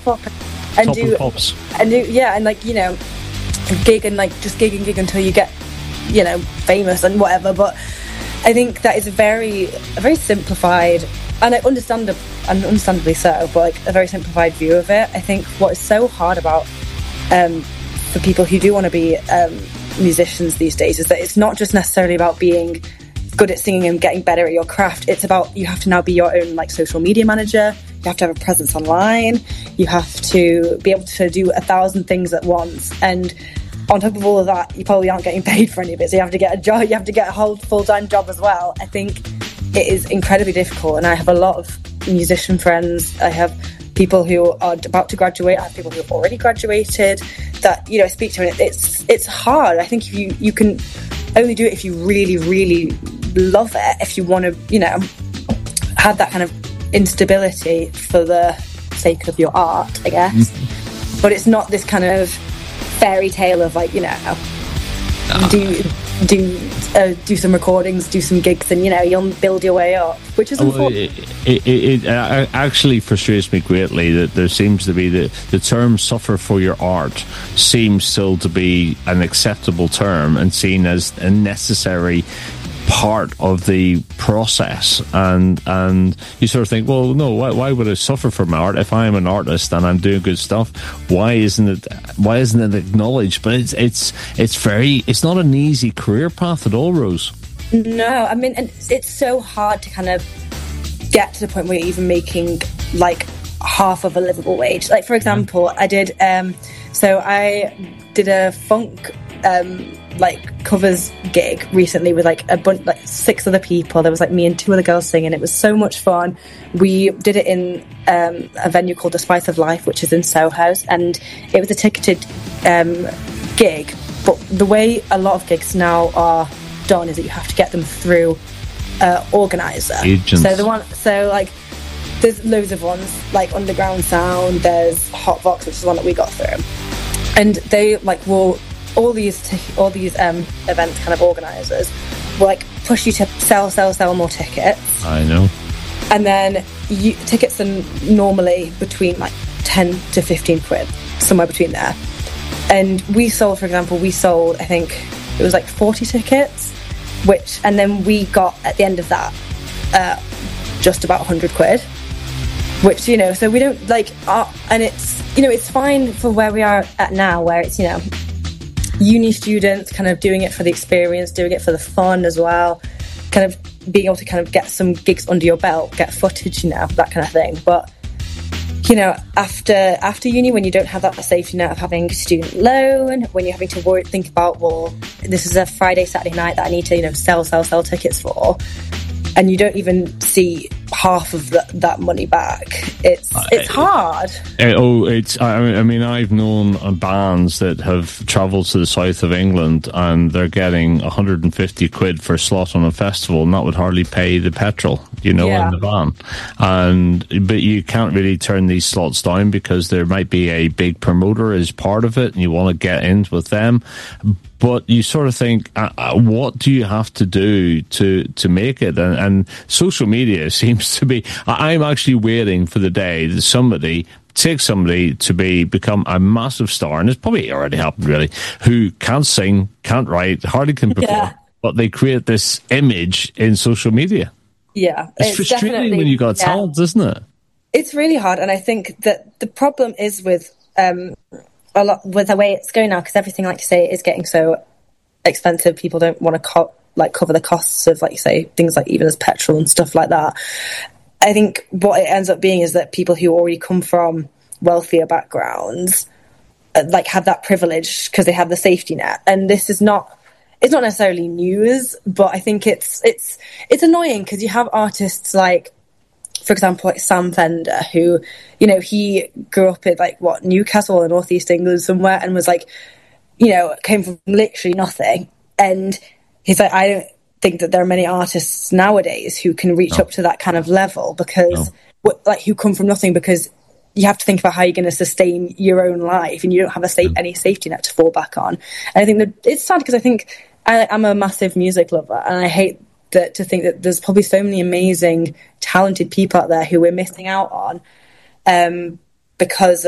hop and Top do and pops. and do and like, you know, gig and like just gig and gig until you get, you know, famous and whatever. But I think that is a very simplified, and understandably so, but like a very simplified view of it. I think what is so hard about for people who do want to be musicians these days is that it's not just necessarily about being good at singing and getting better at your craft. It's about, you have to now be your own like social media manager. You have to have a presence online. You have to be able to do 1,000 things at once. And on top of all of that, you probably aren't getting paid for any of it. So you have to get a job. You have to get a whole full-time job as well. I think it is incredibly difficult. And I have a lot of musician friends. I have people who are about to graduate. I have people who have already graduated that, you know, I speak to, and it's hard. I think if you can only do it if you really, really love it, if you want to, you know, have that kind of instability for the sake of your art, I guess. But it's not this kind of fairy tale of like, you know, do some recordings, do some gigs, and, you know, you'll build your way up, which is important. It actually frustrates me greatly that there seems to be the term "suffer for your art" seems still to be an acceptable term and seen as a necessary part of the process, and you sort of think, well, no, why would I suffer for my art if I am an artist and I'm doing good stuff? Why isn't it acknowledged? But it's not an easy career path at all, Rose. No, I mean, and it's so hard to kind of get to the point where you're even making like half of a livable wage. Like, for example, I did a funk like covers gig recently with like a bunch, like 6 other people. There was like me and 2 other girls singing. It was so much fun. We did it in a venue called The Spice of Life, which is in Soho, and it was a ticketed gig. But the way a lot of gigs now are done is that you have to get them through organizer agents. So like there's loads of ones like Underground Sound, there's Hotvox, which is one that we got through, and they like will all these events kind of organisers will like push you to sell more tickets. I know. And then tickets are normally between like 10 to 15 quid, somewhere between there. And we sold, I think it was like 40 tickets, and then we got at the end of that just about 100 quid, which, you know, so we don't like, and it's, you know, it's fine for where we are at now, where it's, you know, uni students kind of doing it for the experience, doing it for the fun as well, kind of being able to kind of get some gigs under your belt, get footage, you know, that kind of thing. But, you know, after uni, when you don't have that safety net of having a student loan, when you're having to think about, well, this is a Friday, Saturday night that I need to, you know, sell tickets for, and you don't even see half of that money back. It's hard. I mean, I've known bands that have travelled to the south of England and they're getting 150 quid for a slot on a festival, and that would hardly pay the petrol, you know, in the van. But you can't really turn these slots down because there might be a big promoter as part of it and you want to get in with them. But you sort of think, what do you have to do to make it? And social media seems to be... I'm actually waiting for the day that somebody to become a massive star, and it's probably already happened, really, who can't sing, can't write, hardly can perform, but they create this image in social media. Yeah. It's frustrating when you've got talent, isn't it? It's really hard, and I think that the problem is with... a lot with the way it's going now, because everything, like you say, is getting so expensive. People don't want to cover the costs of, like you say, things like even as petrol and stuff like that. I think what it ends up being is that people who already come from wealthier backgrounds like have that privilege because they have the safety net. And this is not, it's not necessarily news, but I think it's annoying because you have artists like, for example, like Sam Fender, who, you know, he grew up in like Newcastle or North East England somewhere, and was like, you know, came from literally nothing. And he's like, I don't think that there are many artists nowadays who can reach up to that kind of level because like who come from nothing, because you have to think about how you're going to sustain your own life and you don't have any safety net to fall back on. And I think that it's sad because I think I'm a massive music lover, and I hate to think that there's probably so many amazing, talented people out there who we're missing out on because